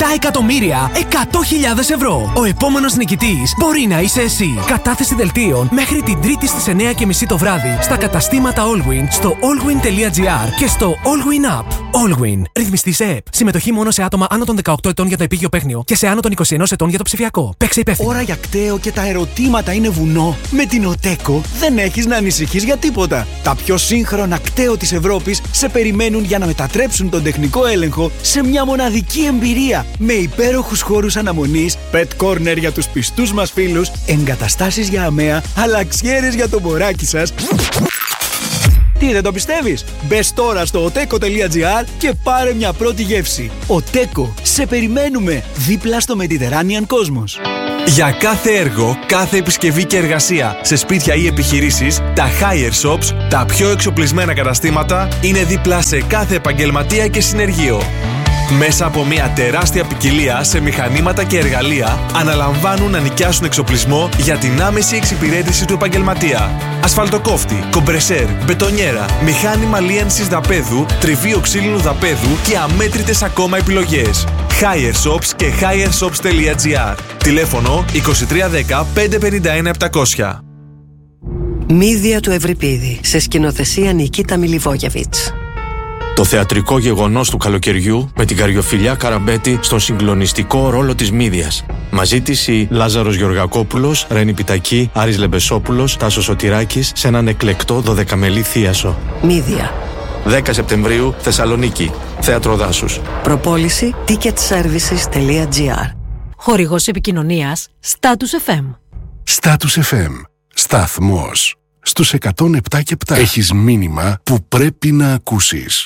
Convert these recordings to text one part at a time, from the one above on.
εκατομμύρια, 100.000 ευρώ. Ο επόμενος νικητής μπορεί να είσαι εσύ. Κατάθεση δελτίων μέχρι την Τρίτη στις 9:30 το βράδυ στα καταστήματα Allwyn, στο allwyn.gr και στο Allwyn App. Allwyn. Ρυθμιστή σε ΕΠ. Συμμετοχή μόνο σε άτομα άνω των 18 ετών για το επίγειο παίχνιο και σε άνω των 21 ετών για το ψηφιακό. Παίξε υπεύθυνα. Ώρα για κταίο και τα ερωτήματα είναι βουνό. Με την Οτέκο δεν έχεις να ανησυχείς για τίποτα. Τα πιο σύγχρονα κταίο της Ευρώπης σε περιμένουν για να μετατρέψουν τον τεχνικό έλεγχο σε μια μοναδική εμπειρία. Με υπέροχους χώρους αναμονής, pet corner για τους πιστούς μας φίλους, εγκαταστάσεις για αμαία, αλλαξιέρες για το μωράκι σας. Τι, δεν το πιστεύεις? Μπες τώρα στο oteco.gr και πάρε μια πρώτη γεύση. Οτέκο, σε περιμένουμε δίπλα στο Mediterranean Cosmos. Για κάθε έργο, κάθε επισκευή και εργασία σε σπίτια ή επιχειρήσεις, τα Hire Shops, τα πιο εξοπλισμένα καταστήματα, είναι δίπλα σε κάθε επαγγελματία και συνεργείο. Μέσα από μια τεράστια ποικιλία σε μηχανήματα και εργαλεία, αναλαμβάνουν να νοικιάσουν εξοπλισμό για την άμεση εξυπηρέτηση του επαγγελματία. Ασφαλτοκόφτη, κομπρεσέρ, μπετονιέρα, μηχάνημα λίανσης δαπέδου, τριβείο ξύλινου δαπέδου και αμέτρητες ακόμα επιλογές. Hire Shops και hireshops.gr. Τηλέφωνο 2310 551 700. Μύδια του Ευρυπίδη, σε σκηνοθεσία Νικίτα Μιλιβόγεβιτς. Το θεατρικό γεγονός του καλοκαιριού με την Καριοφιλιά Καραμπέτη στον συγκλονιστικό ρόλο της Μύδιας. Μαζί της η Λάζαρος Γεωργακόπουλος, Ρένη Πιτακή, Άρης Λεμπεσόπουλος, Τάσος Σωτηράκης σε έναν εκλεκτό 12μελή θίασο. Μύδια. 10 Σεπτεμβρίου, Θεσσαλονίκη. Θέατρο Δάσους. Προπόληση ticketservices.gr. Χορηγός επικοινωνίας Status FM. Status FM. Σταθμός. Στους 107 και 7. Έχεις μήνυμα που πρέπει να ακούσεις.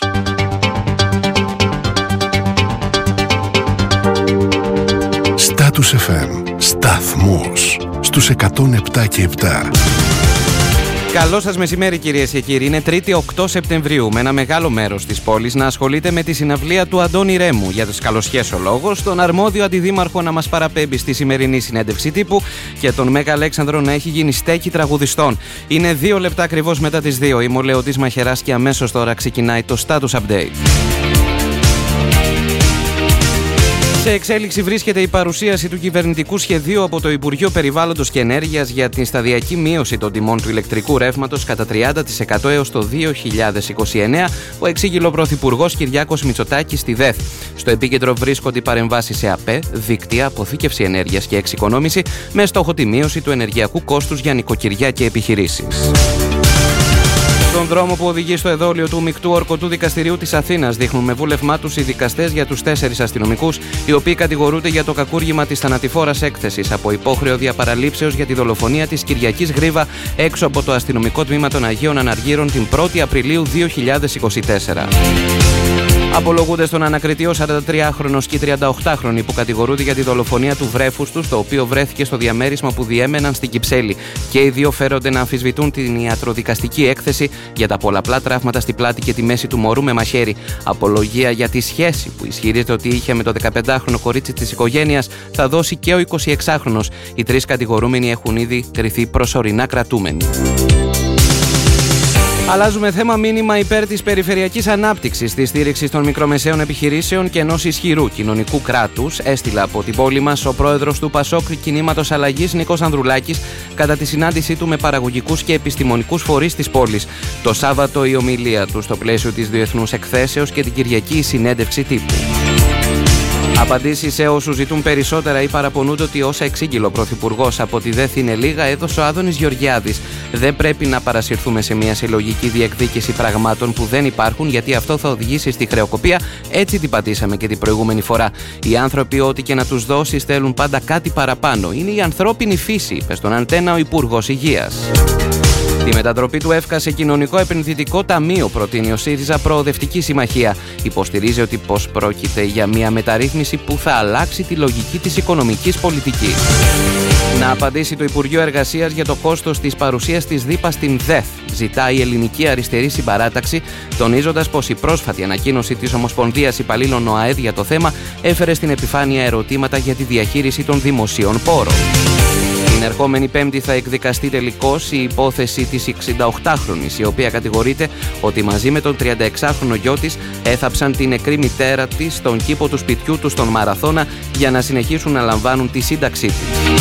Status FM. Σταθμός. Στους 107 και 7. Καλό σας μεσημέρι, κυρίες και κύριοι. Είναι Τρίτη 8 Σεπτεμβρίου, με ένα μεγάλο μέρος της πόλης να ασχολείται με τη συναυλία του Αντώνη Ρέμου. Για τις καλοσχές ο λόγος, τον αρμόδιο αντιδήμαρχο να μας παραπέμπει στη σημερινή συνέντευξη τύπου και τον Μέγα Αλέξανδρο να έχει γίνει στέκι τραγουδιστών. Είναι 2 λεπτά ακριβώς μετά τις 2. Είμαι ο Λεωτής Μαχαιράς και αμέσως τώρα ξεκινάει το Status Update. Σε εξέλιξη βρίσκεται η παρουσίαση του κυβερνητικού σχεδίου από το Υπουργείο Περιβάλλοντος και Ενέργειας για την σταδιακή μείωση των τιμών του ηλεκτρικού ρεύματος κατά 30% έως το 2029, που εξήγηλε ο Πρωθυπουργός Κυριάκος Μητσοτάκης στη ΔΕΘ. Στο επίκεντρο βρίσκονται οι παρεμβάσεις σε ΑΠΕ, δίκτυα, αποθήκευση ενέργειας και εξοικονόμηση, με στόχο τη μείωση του ενεργειακού κόστους για νοικοκυριά και επιχειρήσεις. Στον δρόμο που οδηγεί στο εδόλιο του Μεικτού Ορκωτού Δικαστηρίου της Αθήνας δείχνουν με βούλευμά τους οι δικαστές για τους 4 αστυνομικούς, οι οποίοι κατηγορούνται για το κακούργημα της θανατηφόρας έκθεσης από υπόχρεο διαπαραλήψεως για τη δολοφονία της Κυριακής Γρήβα έξω από το αστυνομικό τμήμα των Αγίων Αναργύρων την 1η Απριλίου 2024. Απολογούνται στον ανακριτή ο 43χρονος και οι 38χρονοι που κατηγορούνται για τη δολοφονία του βρέφους τους, το οποίο βρέθηκε στο διαμέρισμα που διέμεναν στην Κυψέλη. Και οι δύο φέρονται να αμφισβητούν την ιατροδικαστική έκθεση για τα πολλαπλά τραύματα στη πλάτη και τη μέση του μωρού με μαχαίρι. Απολογία για τη σχέση που ισχυρίζεται ότι είχε με το 15χρονο κορίτσι της οικογένειας θα δώσει και ο 26χρονος. Οι 3 κατηγορούμενοι έχουν ήδη κριθεί προσωρινά κρατούμενοι. Αλλάζουμε θέμα. Μήνυμα υπέρ της περιφερειακής ανάπτυξης, της στήριξης των μικρομεσαίων επιχειρήσεων και ενός ισχυρού κοινωνικού κράτους έστειλε από την πόλη μας ο πρόεδρος του ΠΑΣΟΚ Κινήματος Αλλαγής Νίκος Ανδρουλάκης κατά τη συνάντησή του με παραγωγικούς και επιστημονικούς φορείς της πόλης. Το Σάββατο η ομιλία του στο πλαίσιο της Διεθνούς Εκθέσεως και την Κυριακή η συνέντευξη τύπου. Απαντήσεις σε όσους ζητούν περισσότερα ή παραπονούνται ότι όσα εξήγηλε ο Πρωθυπουργός από τη ΔΕΘ είναι λίγα, έδωσε ο Άδωνης Γεωργιάδης. Δεν πρέπει να παρασυρθούμε σε μια συλλογική διεκδίκηση πραγμάτων που δεν υπάρχουν, γιατί αυτό θα οδηγήσει στη χρεοκοπία. Έτσι την πατήσαμε και την προηγούμενη φορά. Οι άνθρωποι, ό,τι και να τους δώσεις, θέλουν πάντα κάτι παραπάνω. Είναι η ανθρώπινη φύση, είπε στον Αντένα ο Υπουργός Υγείας. Τη μετατροπή του ΕΦΚΑ σε κοινωνικό επενδυτικό ταμείο προτείνει ο ΣΥΡΙΖΑ Προοδευτική Συμμαχία. Υποστηρίζει ότι πως πρόκειται για μια μεταρρύθμιση που θα αλλάξει τη λογική της οικονομικής πολιτικής. Να απαντήσει το Υπουργείο Εργασίας για το κόστος της παρουσίας της ΔΥΠΑ στην ΔΕΘ, ζητάει η Ελληνική Αριστερή Συμπαράταξη, τονίζοντας πως η πρόσφατη ανακοίνωση της Ομοσπονδίας Υπαλλήλων ΟΑΕΔ για το θέμα έφερε στην επιφάνεια ερωτήματα για τη διαχείριση των δημοσίων πόρων. Την ερχόμενη Πέμπτη θα εκδικαστεί τελικώς η υπόθεση της 68χρονης, η οποία κατηγορείται ότι μαζί με τον 36χρονο γιο της έθαψαν την νεκρή μητέρα της στον κήπο του σπιτιού του στον Μαραθώνα για να συνεχίσουν να λαμβάνουν τη σύνταξή της.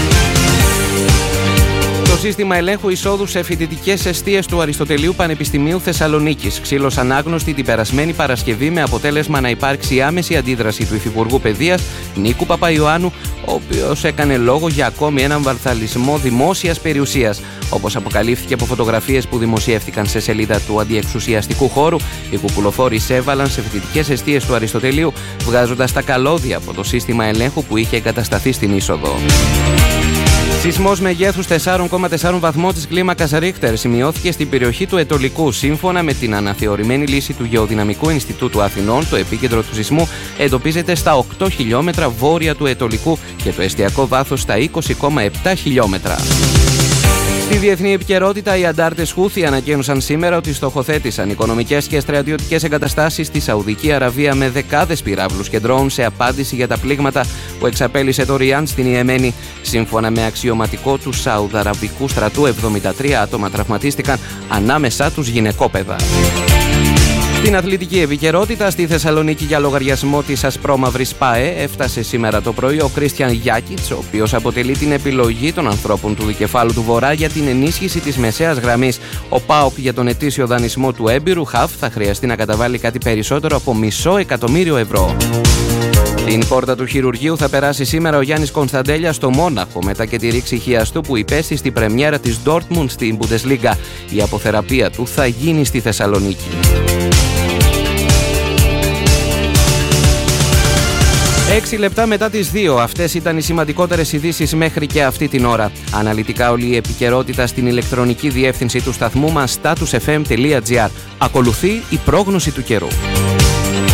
Το σύστημα ελέγχου εισόδου σε φοιτητικές εστίες του Αριστοτελείου Πανεπιστημίου Θεσσαλονίκης ξύλωσαν άγνωστοι την περασμένη Παρασκευή, με αποτέλεσμα να υπάρξει άμεση αντίδραση του Υφυπουργού Παιδείας Νίκου Παπαϊωάννου, ο οποίος έκανε λόγο για ακόμη έναν βανδαλισμό δημόσιας περιουσίας. Όπως αποκαλύφθηκε από φωτογραφίες που δημοσιεύτηκαν σε σελίδα του αντιεξουσιαστικού χώρου, οι κουκουλοφόροι εισέβαλαν σε φοιτητικές εστίες του Αριστοτελείου, βγάζοντας τα καλώδια από το σύστημα ελέγχου που είχε εγκατασταθεί στην είσοδο. Σεισμός μεγέθους 4,4 βαθμών της κλίμακας Ρίχτερ σημειώθηκε στην περιοχή του Αιτωλικού. Σύμφωνα με την αναθεωρημένη λύση του Γεωδυναμικού Ινστιτούτου Αθηνών, το επίκεντρο του σεισμού εντοπίζεται στα 8 χιλιόμετρα βόρεια του Αιτωλικού και το εστιακό βάθος στα 20,7 χιλιόμετρα. Στη διεθνή επικαιρότητα, οι αντάρτες Χούθι ανακοίνωσαν σήμερα ότι στοχοθέτησαν οικονομικές και στρατιωτικές εγκαταστάσεις στη Σαουδική Αραβία με δεκάδες πυράβλους και ντρόουν σε απάντηση για τα πλήγματα που εξαπέλυσε το Ριάντ στην Ιεμένη. Σύμφωνα με αξιωματικό του Σαουδαραβικού στρατού, 73 άτομα τραυματίστηκαν, ανάμεσά τους γυναικόπαιδα. Στην αθλητική επικαιρότητα, στη Θεσσαλονίκη για λογαριασμό της ασπρόμαυρης ΠΑΕ έφτασε σήμερα το πρωί ο Κρίστιαν Γιάκιτς, ο οποίος αποτελεί την επιλογή των ανθρώπων του δικεφάλου του Βορρά για την ενίσχυση της μεσαίας γραμμής. Ο ΠΑΟΚ για τον ετήσιο δανεισμό του έμπειρου χαφ θα χρειαστεί να καταβάλει κάτι περισσότερο από $500.000 ευρώ. Την πόρτα του χειρουργείου θα περάσει σήμερα ο Γιάννης Κωνσταντέλιας στο Μόναχο, μετά και τη ρήξη χιαστού που υπέστη στη πρεμιέρα της Dortmund στην Bundesliga. Η αποθεραπεία του θα γίνει στη Θεσσαλονίκη. 6 λεπτά μετά τις 2, αυτές ήταν οι σημαντικότερες ειδήσεις μέχρι και αυτή την ώρα. Αναλυτικά όλη η επικαιρότητα στην ηλεκτρονική διεύθυνση του σταθμού μας statusfm.gr. Ακολουθεί η πρόγνωση του καιρού.